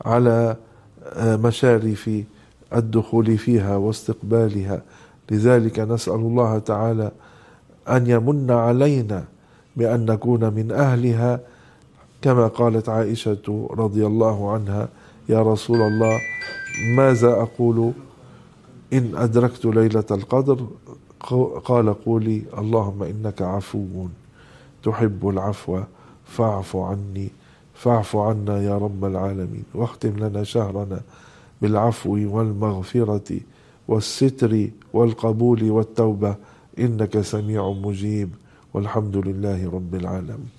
على مشارف الدخول فيها واستقبالها. لذلك نسأل الله تعالى أن يمن علينا بأن نكون من أهلها، كما قالت عائشة رضي الله عنها: يا رسول الله، ماذا أقول إن أدركت ليلة القدر؟ قال: قولي اللهم إنك عفو تحب العفو فاعف عنا يا رب العالمين. واختم لنا شهرنا بالعفو والمغفرة والستر والقبول والتوبة، إنك سميع مجيب، والحمد لله رب العالمين.